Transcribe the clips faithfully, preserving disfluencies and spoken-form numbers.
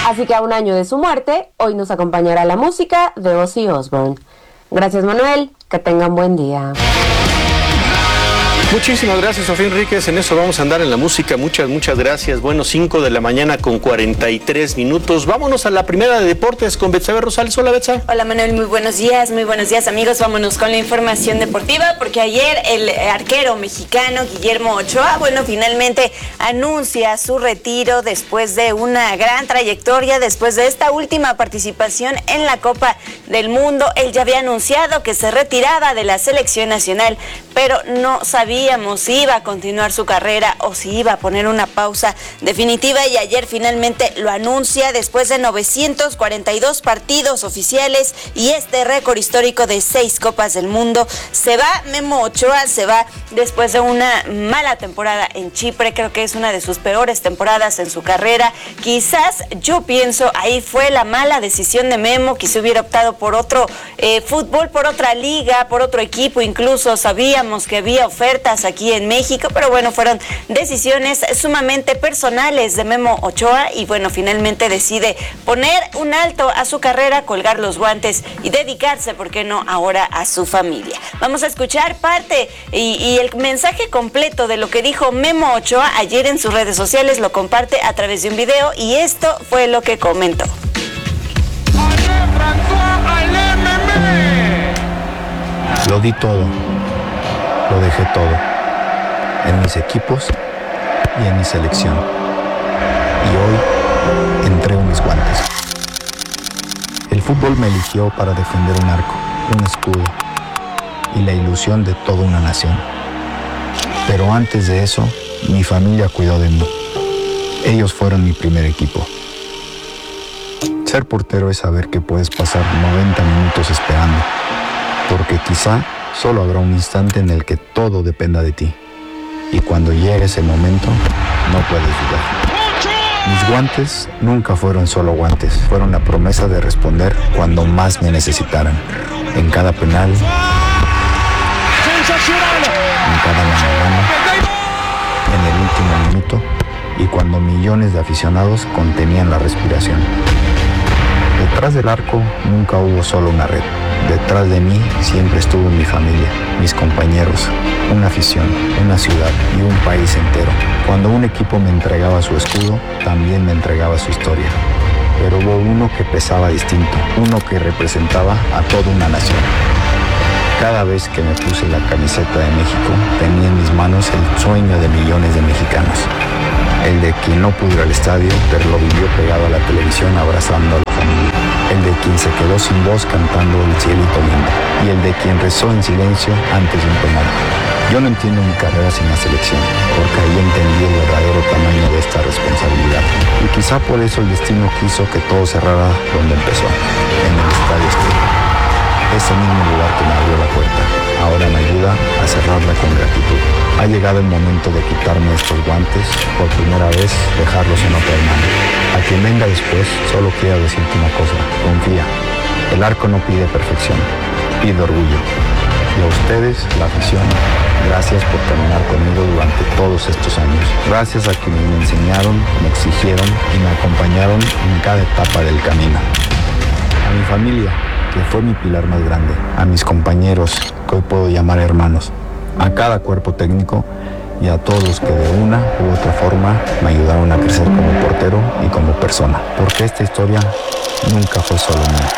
Así que a un año de su muerte, hoy nos acompañará la música de Ozzy Osbourne. Gracias, Manuel, que tengan buen día. Muchísimas gracias, Sofía Enríquez. En eso vamos a andar en la música. Muchas, muchas gracias. Bueno, cinco de la mañana con cuarenta y tres minutos. Vámonos a la primera de deportes con Betsabe Rosales. Hola, Betsa. Hola, Manuel. Muy buenos días. Muy buenos días, amigos. Vámonos con la información deportiva, porque ayer el arquero mexicano Guillermo Ochoa, bueno, finalmente anuncia su retiro después de una gran trayectoria, después de esta última participación en la Copa del Mundo. Él ya había anunciado que se retiraba de la selección nacional, pero no sabía si iba a continuar su carrera o si iba a poner una pausa definitiva, y ayer finalmente lo anuncia después de novecientos cuarenta y dos partidos oficiales y este récord histórico de seis Copas del Mundo. Se va Memo Ochoa, se va después de una mala temporada en Chipre. Creo que es una de sus peores temporadas en su carrera. Quizás, yo pienso, ahí fue la mala decisión de Memo, que se hubiera optado por otro eh, fútbol, por otra liga, por otro equipo. Incluso sabíamos que había ofertas aquí en México, pero bueno, fueron decisiones sumamente personales de Memo Ochoa, y bueno, finalmente decide poner un alto a su carrera, colgar los guantes y dedicarse, ¿por qué no?, ahora a su familia. Vamos a escuchar parte y, y el mensaje completo de lo que dijo Memo Ochoa ayer en sus redes sociales. Lo comparte a través de un video y esto fue lo que comentó. Lo di todo. Lo dejé todo, en mis equipos y en mi selección. Y hoy entrego mis guantes. El fútbol me eligió para defender un arco, un escudo y la ilusión de toda una nación. Pero antes de eso, mi familia cuidó de mí. Ellos fueron mi primer equipo. Ser portero es saber que puedes pasar noventa minutos esperando, porque quizá solo habrá un instante en el que todo dependa de ti. Y cuando llegue ese momento, no puedes dudar. Mis guantes nunca fueron solo guantes. Fueron la promesa de responder cuando más me necesitaran. En cada penal, en cada mano a mano, en el último minuto y cuando millones de aficionados contenían la respiración. Detrás del arco nunca hubo solo una red. Detrás de mí siempre estuvo mi familia, mis compañeros, una afición, una ciudad y un país entero. Cuando un equipo me entregaba su escudo, también me entregaba su historia. Pero hubo uno que pesaba distinto, uno que representaba a toda una nación. Cada vez que me puse la camiseta de México, tenía en mis manos el sueño de millones de mexicanos. El de quien no pudo ir al estadio, pero lo vivió pegado a la televisión abrazando a la familia. El de quien se quedó sin voz cantando El cielito lindo. Y el de quien rezó en silencio antes de un penal. Yo no entiendo mi carrera sin la selección, porque ahí entendí el verdadero tamaño de esta responsabilidad. Y quizá por eso el destino quiso que todo cerrara donde empezó, en el Estadio Azteca. Ese mismo lugar que me abrió la puerta, ahora me ayuda a cerrarla con gratitud. Ha llegado el momento de quitarme estos guantes, por primera vez dejarlos en otra mano. A quien venga después, solo quiero decirte una cosa, confía. El arco no pide perfección, pide orgullo. Y a ustedes, la afición, gracias por caminar conmigo durante todos estos años. Gracias a quienes me enseñaron, me exigieron y me acompañaron en cada etapa del camino. A mi familia, que fue mi pilar más grande, a mis compañeros, que hoy puedo llamar hermanos, a cada cuerpo técnico y a todos los que de una u otra forma me ayudaron a crecer como portero y como persona, porque esta historia nunca fue solo mía.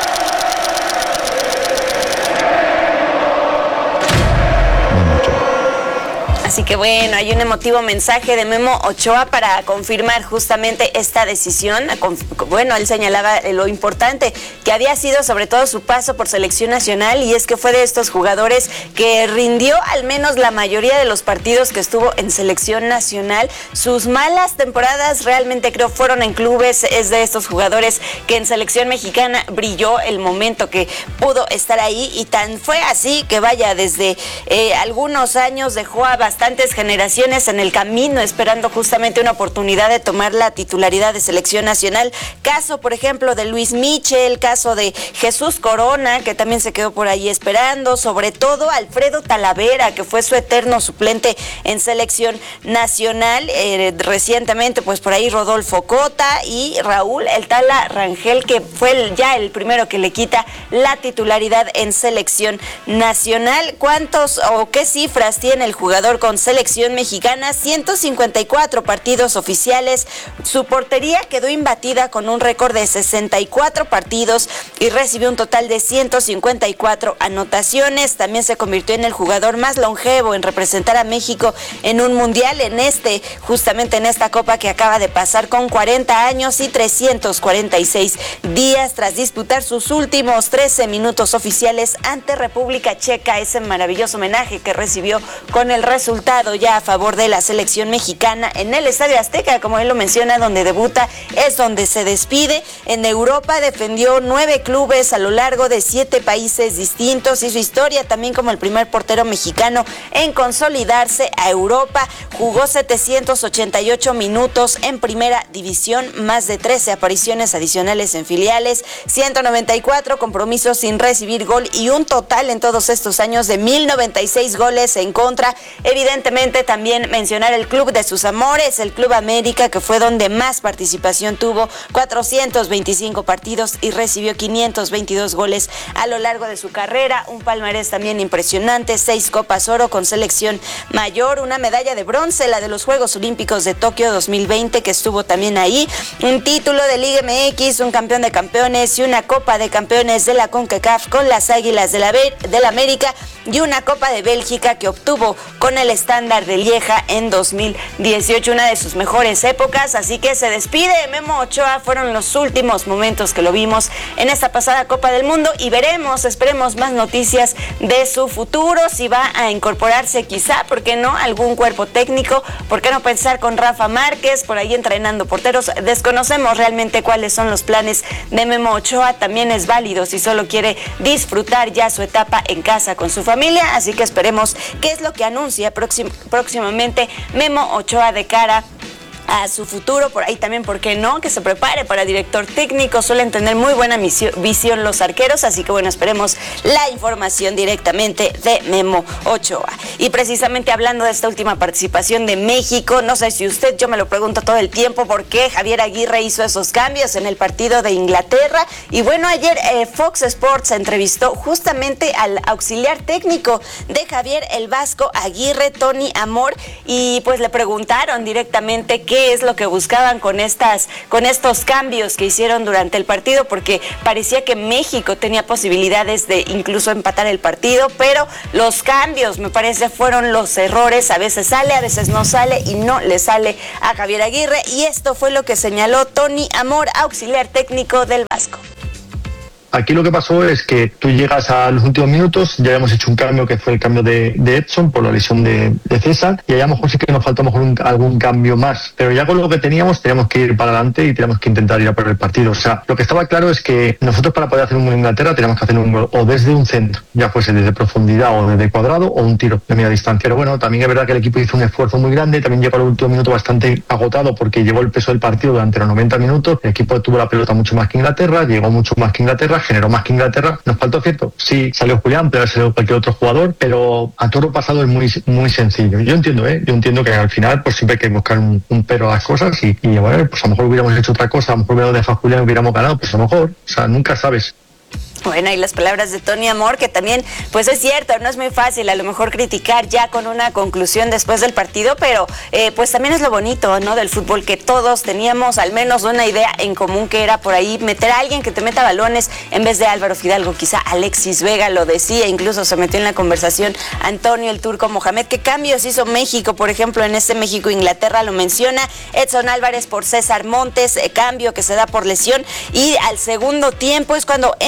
Así que bueno, hay un emotivo mensaje de Memo Ochoa para confirmar justamente esta decisión. Bueno, él señalaba lo importante que había sido sobre todo su paso por selección nacional, y es que fue de estos jugadores que rindió al menos la mayoría de los partidos que estuvo en selección nacional. Sus malas temporadas realmente creo fueron en clubes. Es de estos jugadores que en selección mexicana brilló el momento que pudo estar ahí, y tan fue así que vaya, desde eh, algunos años dejó a bastantes diferentes generaciones en el camino, esperando justamente una oportunidad de tomar la titularidad de selección nacional. Caso, por ejemplo, de Luis Michel, caso de Jesús Corona, que también se quedó por ahí esperando, sobre todo Alfredo Talavera, que fue su eterno suplente en selección nacional. Eh, recientemente, pues por ahí Rodolfo Cota y Raúl El Tala Rangel, que fue el, ya el primero que le quita la titularidad en selección nacional. ¿Cuántos o qué cifras tiene el jugador con selección mexicana? ciento cincuenta y cuatro partidos oficiales. Su portería quedó imbatida con un récord de sesenta y cuatro partidos y recibió un total de ciento cincuenta y cuatro anotaciones. También se convirtió en el jugador más longevo en representar a México en un mundial, en este, justamente en esta copa que acaba de pasar, con cuarenta años y trescientos cuarenta y seis días, tras disputar sus últimos trece minutos oficiales ante República Checa. Ese maravilloso homenaje que recibió con el resultado ya a favor de la selección mexicana en el Estadio Azteca, como él lo menciona, donde debuta, es donde se despide. En Europa defendió nueve clubes a lo largo de siete países distintos, hizo historia también como el primer portero mexicano en consolidarse a Europa. Jugó setecientos ochenta y ocho minutos en primera división, más de trece apariciones adicionales en filiales, ciento noventa y cuatro compromisos sin recibir gol y un total en todos estos años de mil noventa y seis goles en contra. Evidentemente también mencionar el club de sus amores, el Club América, que fue donde más participación tuvo, cuatrocientos veinticinco partidos y recibió quinientos veintidós goles a lo largo de su carrera. Un palmarés también impresionante, seis Copas Oro con selección mayor, una medalla de bronce, la de los Juegos Olímpicos de Tokio dos mil veinte, que estuvo también ahí, un título de Liga M X, un campeón de campeones y una Copa de Campeones de la CONCACAF con las Águilas de la, de la América, y una Copa de Bélgica que obtuvo con el Estándar de Lieja en dos mil dieciocho, una de sus mejores épocas. Así que se despide Memo Ochoa, fueron los últimos momentos que lo vimos en esta pasada Copa del Mundo, y veremos, esperemos más noticias de su futuro, si va a incorporarse quizá, ¿por qué no?, algún cuerpo técnico, ¿por qué no pensar con Rafa Márquez por ahí entrenando porteros? Desconocemos realmente cuáles son los planes de Memo Ochoa. También es válido si solo quiere disfrutar ya su etapa en casa con su familia, así que esperemos qué es lo que anuncia próxim- próximamente Memo Ochoa de cara a su futuro. Por ahí también, ¿por qué no?, que se prepare para director técnico. Suelen tener muy buena misión, visión los arqueros, así que bueno, esperemos la información directamente de Memo Ochoa. Y precisamente hablando de esta última participación de México, no sé si usted, yo me lo pregunto todo el tiempo, ¿por qué Javier Aguirre hizo esos cambios en el partido de Inglaterra? Y bueno, ayer eh, Fox Sports entrevistó justamente al auxiliar técnico de Javier el Vasco Aguirre, Tony Amor, y pues le preguntaron directamente qué es lo que buscaban con estas, con estos cambios que hicieron durante el partido, porque parecía que México tenía posibilidades de incluso empatar el partido, pero los cambios, me parece, fueron los errores. A veces sale, a veces no sale, y no le sale a Javier Aguirre, y esto fue lo que señaló Tony Amor, auxiliar técnico del Vasco. Aquí lo que pasó es que tú llegas a los últimos minutos, ya habíamos hecho un cambio que fue el cambio de, de Edson por la lesión de, de César, y allá a lo mejor sí que nos faltó a lo mejor un, algún cambio más, pero ya con lo que teníamos teníamos que ir para adelante y teníamos que intentar ir a por el partido. O sea, lo que estaba claro es que nosotros, para poder hacer un gol en Inglaterra, teníamos que hacer un gol o desde un centro, ya fuese desde profundidad o desde cuadrado, o un tiro de media distancia. Pero bueno, también es verdad que el equipo hizo un esfuerzo muy grande, también llegó al último minuto bastante agotado porque llevó el peso del partido durante los noventa minutos, el equipo tuvo la pelota mucho más que Inglaterra, llegó mucho más que Inglaterra, generó más que Inglaterra. Nos faltó, cierto, sí, salió Julián, pero salió cualquier otro jugador, pero a toro pasado es muy muy sencillo. Yo entiendo, ¿eh? Yo entiendo que al final pues siempre hay que buscar un, un pero a las cosas, y, y bueno, pues a lo mejor hubiéramos hecho otra cosa, a lo mejor hubiéramos dejado a Julián y hubiéramos ganado, pues a lo mejor, o sea, nunca sabes. Bueno, y las palabras de Tony Amor, que también, pues es cierto, no es muy fácil a lo mejor criticar ya con una conclusión después del partido, pero eh, pues también es lo bonito, ¿no?, del fútbol, que todos teníamos al menos una idea en común, que era por ahí meter a alguien que te meta balones en vez de Álvaro Fidalgo. Quizá Alexis Vega lo decía, incluso se metió en la conversación Antonio el Turco Mohamed. ¿Qué cambios hizo México, por ejemplo, en este México-Inglaterra? Lo menciona Edson Álvarez por César Montes, eh, cambio que se da por lesión, y al segundo tiempo es cuando entra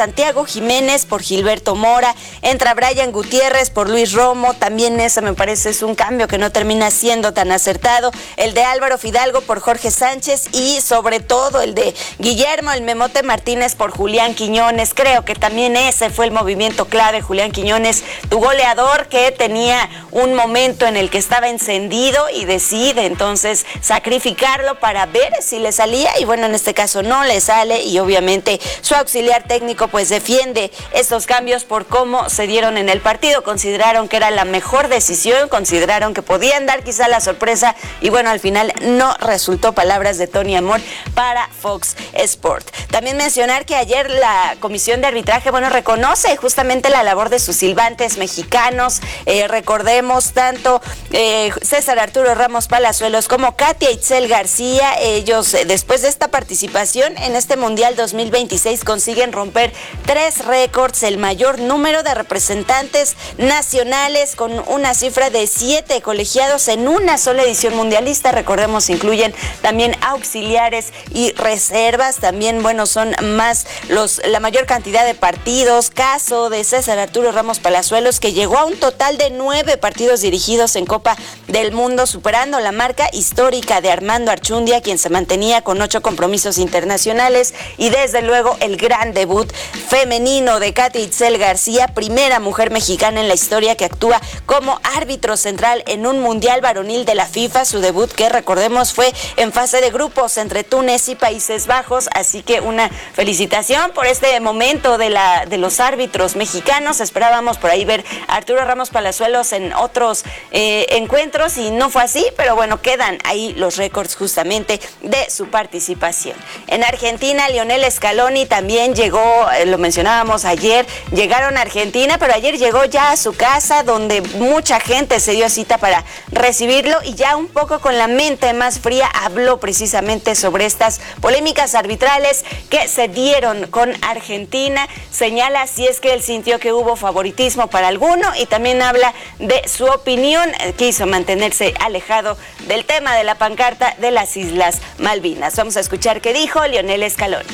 Santiago Jiménez por Gilberto Mora, entra Brian Gutiérrez por Luis Romo, también ese me parece es un cambio que no termina siendo tan acertado, el de Álvaro Fidalgo por Jorge Sánchez y sobre todo el de Guillermo el Memote Martínez por Julián Quiñones. Creo que también ese fue el movimiento clave. Julián Quiñones, tu goleador, que tenía un momento en el que estaba encendido y decide entonces sacrificarlo para ver si le salía, y bueno, en este caso no le sale, y obviamente su auxiliar técnico pues defiende estos cambios por cómo se dieron en el partido. Consideraron que era la mejor decisión, consideraron que podían dar quizá la sorpresa, y bueno, al final no resultó. Palabras de Tony Amor para Fox Sport. También mencionar que ayer la Comisión de Arbitraje, bueno, reconoce justamente la labor de sus silbantes mexicanos. Eh, recordemos tanto eh, César Arturo Ramos Palazuelos como Katia Itzel García. Ellos, eh, después de esta participación en este Mundial dos mil veintiséis, consiguen romper tres récords, el mayor número de representantes nacionales, con una cifra de siete colegiados en una sola edición mundialista. Recordemos, incluyen también auxiliares y reservas. También, bueno, son más los la mayor cantidad de partidos. Caso de César Arturo Ramos Palazuelos, que llegó a un total de nueve partidos dirigidos en Copa del Mundo, superando la marca histórica de Armando Archundia, quien se mantenía con ocho compromisos internacionales. Y desde luego el gran debut femenino de Katia Itzel García, primera mujer mexicana en la historia que actúa como árbitro central en un mundial varonil de la FIFA. Su debut, que recordemos, fue en fase de grupos entre Túnez y Países Bajos. Así que una felicitación por este momento de la de los árbitros mexicanos. Esperábamos por ahí ver a Arturo Ramos Palazuelos en otros eh, encuentros y no fue así, pero bueno, quedan ahí los récords justamente de su participación. En Argentina, Lionel Scaloni también llegó, eh, lo mencionábamos ayer, llegaron a Argentina, pero ayer llegó ya a su casa, donde mucha gente se dio cita para recibirlo, y ya un poco con la mente más fría habló precisamente sobre estas polémicas arbitrales que se dieron con Argentina. Señala si es que él sintió que hubo favoritismo para alguno, y también habla de su opinión. Quiso mantenerse alejado del tema de la pancarta de las Islas Malvinas. Vamos a escuchar qué dijo Lionel Scaloni.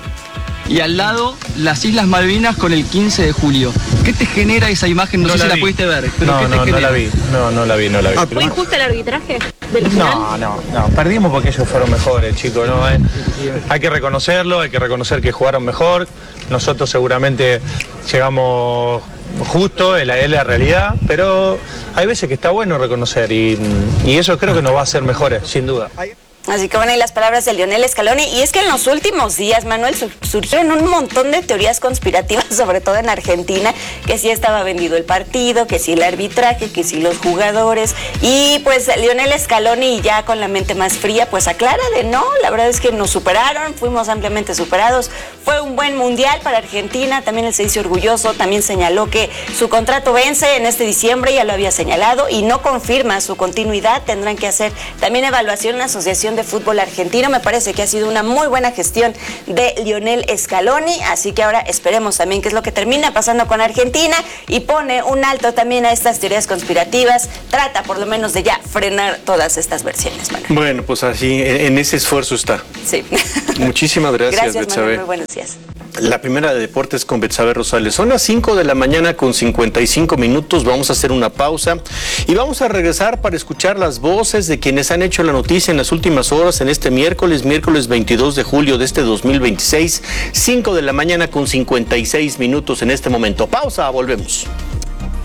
Y al lado, las Islas Malvinas con el quince de julio. ¿Qué te genera esa imagen? No, no sé si la pudiste ver. Pero no, ¿qué te no, genera? no la vi. No, no la vi, no la vi. Ah, ¿Fue injusto el arbitraje del final? No, no, no. Perdimos porque ellos fueron mejores, chicos. ¿No? Eh, hay que reconocerlo, hay que reconocer que jugaron mejor. Nosotros seguramente llegamos justo, es la, es la realidad, pero hay veces que está bueno reconocer, y, y eso creo que nos va a hacer mejores, sin duda. Así que bueno, y las palabras de Lionel Scaloni. Y es que en los últimos días, Manuel, surgieron un montón de teorías conspirativas, sobre todo en Argentina, que sí estaba vendido el partido, que sí el arbitraje, que sí los jugadores. Y pues Lionel Scaloni, ya con la mente más fría, pues aclara de no, la verdad es que nos superaron, fuimos ampliamente superados. Fue un buen mundial para Argentina, también él se dice orgulloso, también señaló que su contrato vence en este diciembre, ya lo había señalado, y no confirma su continuidad. Tendrán que hacer también evaluación en la Asociación de Fútbol Argentino. Me parece que ha sido una muy buena gestión de Lionel Scaloni, así que ahora esperemos también qué es lo que termina pasando con Argentina, y pone un alto también a estas teorías conspirativas, trata por lo menos de ya frenar todas estas versiones, Manuel. Bueno, pues así, en, en ese esfuerzo está. Sí. Muchísimas gracias, Gracias, Betsabe. Manuel, muy buenos días. La primera de deportes con Betsabe Rosales. Son las cinco de la mañana con cincuenta y cinco minutos. Vamos a hacer una pausa y vamos a regresar para escuchar las voces de quienes han hecho la noticia en las últimas horas en este miércoles, miércoles veintidós de julio de este dos mil veintiséis. cinco de la mañana con cincuenta y seis minutos en este momento. Pausa, volvemos.